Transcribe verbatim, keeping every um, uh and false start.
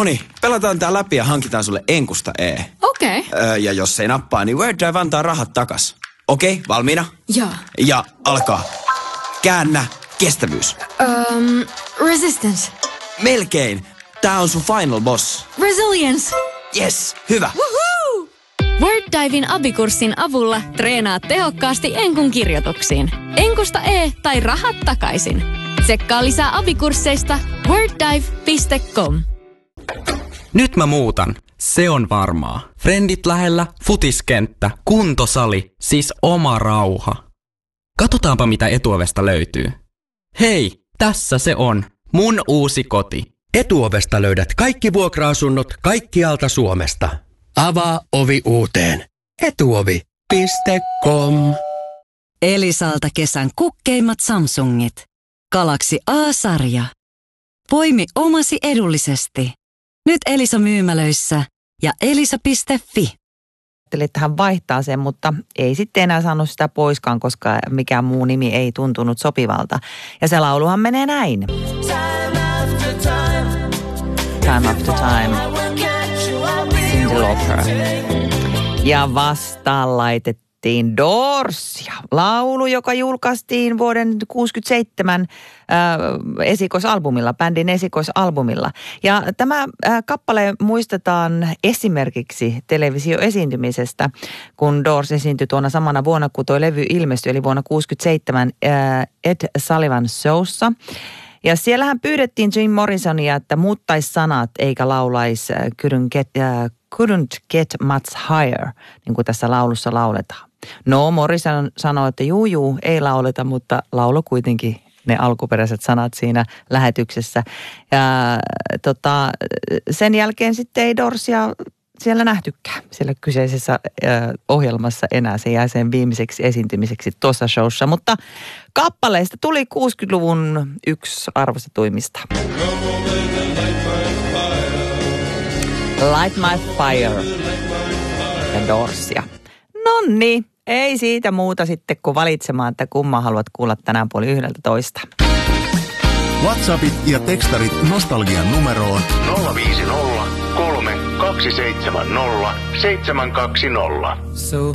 Noniin, pelataan tää läpi ja hankitaan sulle enkusta E. Okei. Okay. Öö, ja jos ei nappaa, niin Word Drive antaa rahat takas. Okei, okay, valmiina? Joo. Ja alkaa. Käännä kestävyys. Um, resistance. Melkein. Tää on sun final boss. Resilience. Yes, hyvä. Woohoo! WordDiven abikurssin avulla treenaat tehokkaasti enkun kirjoituksiin. Enkusta E tai rahat takaisin. Tsekkaa lisää abikursseista worddive piste com. Nyt mä muutan. Se on varmaa. Frendit lähellä, futiskenttä, kuntosali, siis oma rauha. Katsotaanpa mitä Etuovesta löytyy. Hei, tässä se on. Mun uusi koti. Etuovesta löydät kaikki vuokra-asunnot kaikkialta Suomesta. Avaa ovi uuteen. etuovi piste com. Elisalta kesän kukkeimmat Samsungit. Galaxy A-sarja. Poimi omasi edullisesti. Nyt Elisa myymälöissä ja elisa piste fi. Ajattelin, että hän vaihtaa sen, mutta ei sitten enää saanut sitä poiskaan, koska mikään muu nimi ei tuntunut sopivalta. Ja se lauluhan menee näin. Time after time. Cyndi Lauper. Ja vastaan laitettiin Doorsia. Laulu, joka julkaistiin vuoden kuusikymmentäseitsemän äh, esikoisalbumilla, bändin esikoisalbumilla. Ja tämä äh, kappale muistetaan esimerkiksi televisioesiintymisestä, kun Doors esiintyi tuona samana vuonna, kun tuo levy ilmestyi, eli vuonna kuusikymmentäseitsemän äh, Ed Sullivan Showssa. Ja siellähän pyydettiin Jim Morrisonia, että muuttaisi sanat eikä laulaisi couldn't get, uh, couldn't get much higher, niin kuin tässä laulussa lauletaan. No, Morrison sanoi, että juu, juu, ei lauleta, mutta laulo kuitenkin ne alkuperäiset sanat siinä lähetyksessä. Ja tota, sen jälkeen sitten ei Doorsia siellä nähtykään, siellä kyseisessä ö, ohjelmassa enää. Se jäi sen viimeiseksi esiintymiseksi tuossa showssa, mutta kappaleista tuli kuusikymmentäluvun yksi arvostetuimmista. Light My Fire ja Doorsia. Nonni, ei siitä muuta sitten kuin valitsemaan, että kumman haluat kuulla tänään puoli yhdeltä toista. WhatsAppit ja tekstarit nostalgian numeroon nolla viisi nolla kolme kaksi seitsemän nolla seitsemän kaksi nolla.